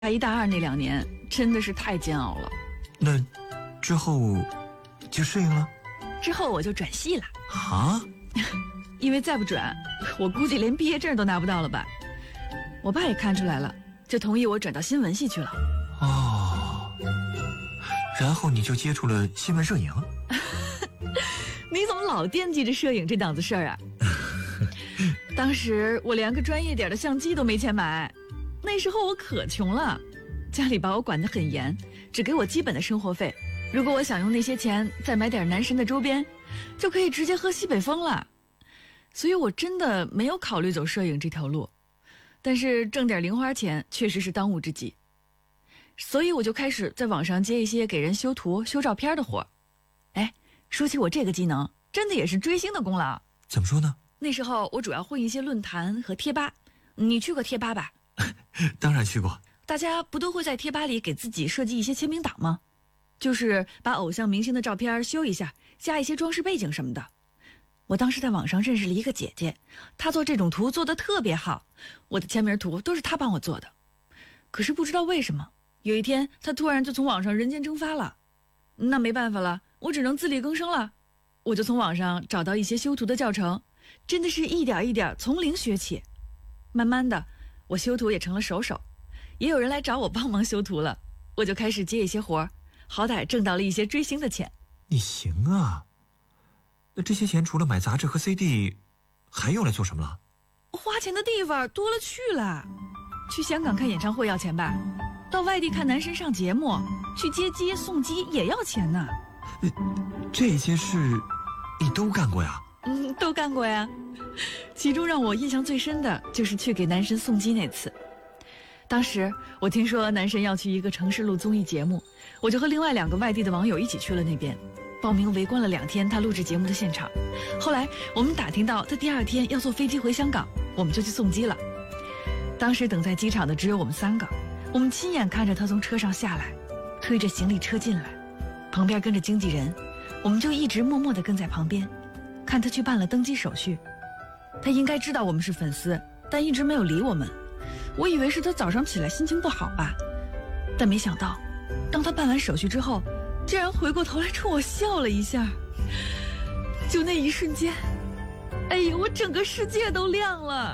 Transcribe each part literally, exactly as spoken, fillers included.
大一大二那两年真的是太煎熬了。 那之后就适应了？ 之后我就转系了。 啊？ 因为再不转，我估计连毕业证都拿不到了吧。我爸也看出来了，就同意我转到新闻系去了。 哦，然后你就接触了新闻摄影？ 你怎么老惦记着摄影这档子事儿啊？当时我连个专业点的相机都没钱买，那时候我可穷了，家里把我管得很严，只给我基本的生活费。如果我想用那些钱再买点男神的周边，就可以直接喝西北风了。所以我真的没有考虑走摄影这条路，但是挣点零花钱确实是当务之急。所以我就开始在网上接一些给人修图修照片的活。哎，说起我这个技能，真的也是追星的功劳。 怎么说呢？ 那时候我主要混一些论坛和贴吧。你去过贴吧吧？ 当然去过。 大家不都会在贴吧里给自己设计一些签名档吗？就是把偶像明星的照片修一下，加一些装饰背景什么的。我当时在网上认识了一个姐姐，她做这种图做得特别好，我的签名图都是她帮我做的。可是不知道为什么，有一天她突然就从网上人间蒸发了。那没办法了，我只能自力更生了。我就从网上找到一些修图的教程，真的是一点一点从零学起。慢慢的，我修图也成了手手，也有人来找我帮忙修图了，我就开始接一些活，好歹挣到了一些追星的钱。 你行啊，那这些钱除了买杂志和 C D， 还用来做什么了？ 花钱的地方多了去了，去香港看演唱会要钱吧，到外地看男神上节目，去接机送机也要钱呢。 这些事你都干过呀？ 嗯，都干过呀。其中让我印象最深的就是去给男神送机那次。当时我听说男神要去一个城市录综艺节目，我就和另外两个外地的网友一起去了那边，报名围观了两天他录制节目的现场。后来我们打听到他第二天要坐飞机回香港，我们就去送机了。当时等在机场的只有我们三个，我们亲眼看着他从车上下来，推着行李车进来，旁边跟着经纪人，我们就一直默默地跟在旁边，看他去办了登机手续。他应该知道我们是粉丝，但一直没有理我们。我以为是他早上起来心情不好吧，但没想到当他办完手续之后，竟然回过头来冲我笑了一下。就那一瞬间，哎呀，我整个世界都亮了。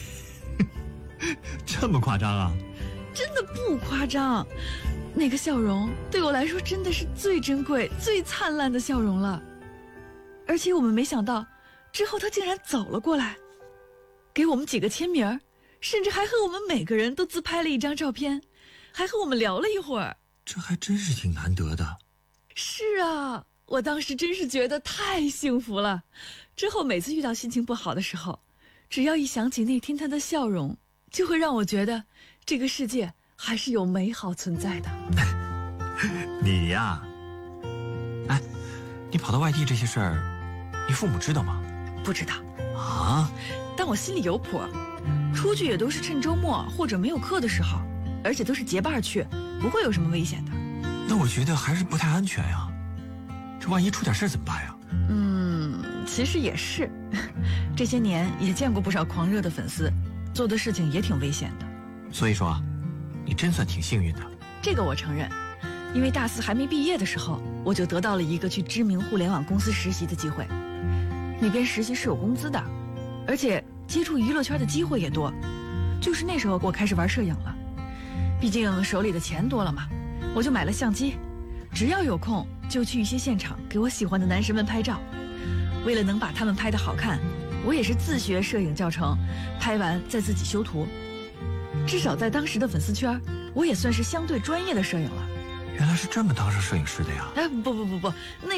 这么夸张啊？ 真的不夸张，那个笑容对我来说真的是最珍贵最灿烂的笑容了。而且我们没想到之后他竟然走了过来，给我们几个签名，甚至还和我们每个人都自拍了一张照片，还和我们聊了一会儿。 这还真是挺难得的。 是啊，我当时真是觉得太幸福了。之后每次遇到心情不好的时候，只要一想起那天他的笑容，就会让我觉得这个世界还是有美好存在的。 你呀，哎，你跑到外地这些事儿，你父母知道吗？ 不知道啊， 但我心里有谱，出去也都是趁周末或者没有课的时候，而且都是结伴去，不会有什么危险的。 那我觉得还是不太安全呀，这万一出点事怎么办呀？ 嗯，其实也是，这些年也见过不少狂热的粉丝，做的事情也挺危险的。 所以说啊，你真算挺幸运的。 这个我承认，因为大四还没毕业的时候，我就得到了一个去知名互联网公司实习的机会。那边实习是有工资的，而且接触娱乐圈的机会也多。就是那时候我开始玩摄影了，毕竟手里的钱多了嘛，我就买了相机，只要有空就去一些现场给我喜欢的男神们拍照。为了能把他们拍得好看，我也是自学摄影教程，拍完再自己修图。至少在当时的粉丝圈，我也算是相对专业的摄影了。 原来是这么当上摄影师的呀？ 哎，不不不不，那